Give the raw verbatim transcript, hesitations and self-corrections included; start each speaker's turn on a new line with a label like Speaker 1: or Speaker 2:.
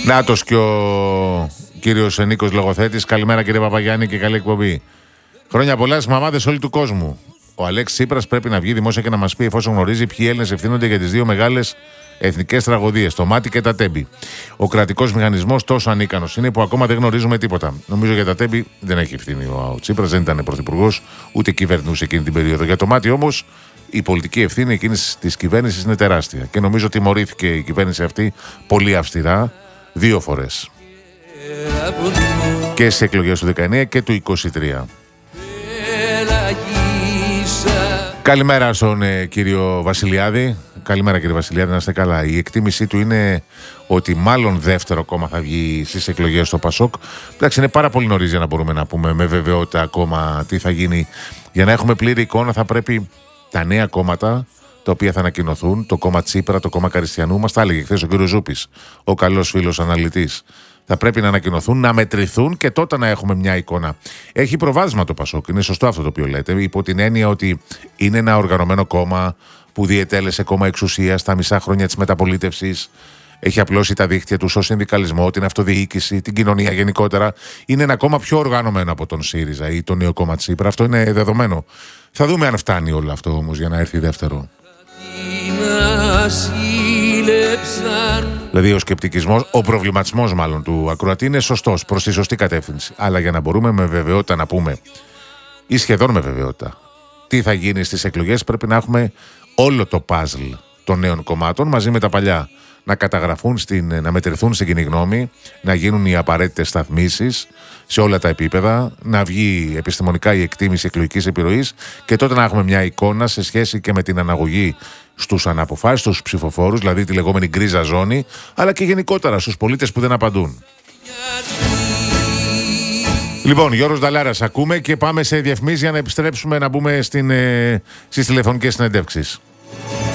Speaker 1: Νάτος και ο κύριος Νίκος Λογοθέτης. Καλημέρα κύριε Παπαγιάννη και καλή εκπομπή. Χρόνια πολλά στις μαμάδες όλου του κόσμου. Ο Αλέξης Τσίπρας πρέπει να βγει δημόσια και να μας πει, εφόσον γνωρίζει, ποιοι Έλληνες ευθύνονται για τις δύο μεγάλες εθνικές τραγωδίες, το Μάτι και τα Τέμπη. Ο κρατικός μηχανισμός τόσο ανίκανος είναι που ακόμα δεν γνωρίζουμε τίποτα. Νομίζω για τα Τέμπη δεν έχει ευθύνη ο Τσίπρας, δεν ήταν πρωθυπουργός, ούτε κυβερνούσε εκείνη την περίοδο. Για το Μάτι όμως η πολιτική ευθύνη εκείνης της κυβέρνησης είναι τεράστια. Και νομίζω ότι τιμωρήθηκε η κυβέρνηση αυτή πολύ αυστηρά δύο φορές. Και στις εκλογές του δεκαεννιά και του είκοσι τρία. Καλημέρα στον ε, κύριο Βασιλιάδη. Καλημέρα κύριε Βασιλιάδη, να είστε καλά. Η εκτίμησή του είναι ότι μάλλον δεύτερο κόμμα θα βγει στις εκλογές στο Πασόκ. Εντάξει, είναι πάρα πολύ νωρίς για να μπορούμε να πούμε με βεβαιότητα ακόμα τι θα γίνει. Για να έχουμε πλήρη εικόνα θα πρέπει τα νέα κόμματα τα οποία θα ανακοινωθούν, το κόμμα Τσίπρα, το κόμμα Καριστιανού, μας τα έλεγε χθες ο κύριος Ζούπης, ο καλός φίλος αναλυτής. Θα πρέπει να ανακοινωθούν, να μετρηθούν και τότε να έχουμε μια εικόνα. Έχει προβάδισμα το Πασόκ, είναι σωστό αυτό το οποίο λέτε, υπό την έννοια ότι είναι ένα οργανωμένο κόμμα που διετέλεσε κόμμα εξουσίας στα μισά χρόνια της μεταπολίτευσης. Έχει απλώσει τα δίχτυα του στο συνδικαλισμό, την αυτοδιοίκηση, την κοινωνία γενικότερα. Είναι ένα κόμμα πιο οργανωμένο από τον ΣΥΡΙΖΑ ή το νέο κόμμα Τσίπρα. Αυτό είναι δεδομένο. Θα δούμε αν φτάνει όλο αυτό όμως για να έρθει δεύτερο. Δηλαδή ο σκεπτικισμός, ο προβληματισμός μάλλον του ακροατή είναι σωστός, προς τη σωστή κατεύθυνση. Αλλά για να μπορούμε με βεβαιότητα να πούμε, ή σχεδόν με βεβαιότητα, τι θα γίνει στις εκλογές, πρέπει να έχουμε όλο το παζλ των νέων κομμάτων μαζί με τα παλιά. Να καταγραφούν, στην, να μετρηθούν στην κοινή γνώμη, να γίνουν οι απαραίτητες σταθμίσεις σε όλα τα επίπεδα, να βγει επιστημονικά η εκτίμηση εκλογικής επιρροής και τότε να έχουμε μια εικόνα σε σχέση και με την αναγωγή στους αναποφάσεις, στους ψηφοφόρους, δηλαδή τη λεγόμενη γκρίζα ζώνη, αλλά και γενικότερα στους πολίτες που δεν απαντούν. Λοιπόν, Γιώργος Νταλάρας ακούμε και πάμε σε διαφημίσεις για να επιστρέψουμε να μπούμε στην, ε, στις τηλεφωνικές συνεντεύξεις.